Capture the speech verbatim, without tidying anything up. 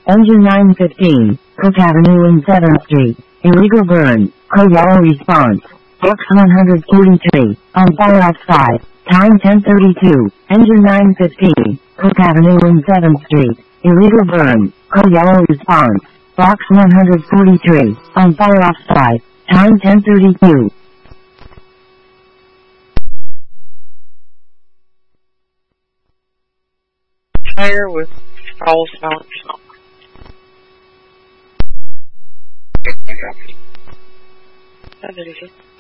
Engine nine fifteen, Cook Avenue and seventh Street. Illegal burn. Code yellow response. Box one forty-three. On fire outside. Time ten thirty-two. Engine nine fifteen, Cook Avenue and seventh Street. Illegal burn. Code yellow response. Box one forty-three. On fire outside. Time ten thirty-two. Fire with foul smelling smoke. That is it.